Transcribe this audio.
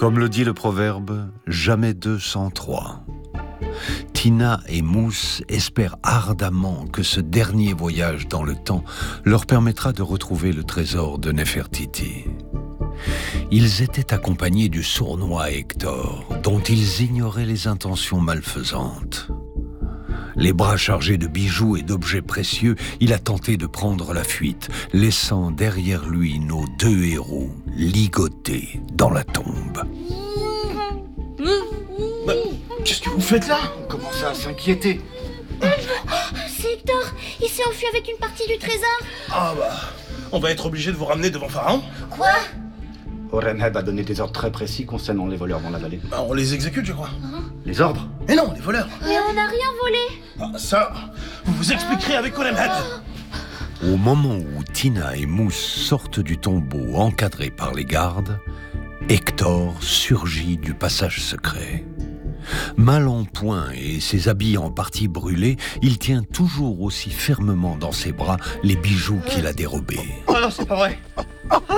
Comme le dit le proverbe, jamais deux sans trois. Tina et Mousse espèrent ardemment que ce dernier voyage dans le temps leur permettra de retrouver le trésor de Nefertiti. Ils étaient accompagnés du sournois Hector, dont ils ignoraient les intentions malfaisantes. Les bras chargés de bijoux et d'objets précieux, il a tenté de prendre la fuite, laissant derrière lui nos deux héros ligotés dans la tombe. Qu'est-ce que vous faites là? On commence à s'inquiéter. C'est Hector. Il s'est enfui avec une partie du trésor. Ah bah, on va être obligé de vous ramener devant Pharaon. Quoi? Horemheb a donné des ordres très précis concernant les voleurs dans la vallée. Bah, on les exécute, je crois. Les ordres? Mais non, les voleurs. Mais on n'a rien volé. Ah, ça, vous vous expliquerez avec Horemheb. Au moment où Tina et Mousse sortent du tombeau encadrés par les gardes, Hector surgit du passage secret. Mal en point et ses habits en partie brûlés, il tient toujours aussi fermement dans ses bras les bijoux qu'il a dérobés. Oh non, c'est pas vrai.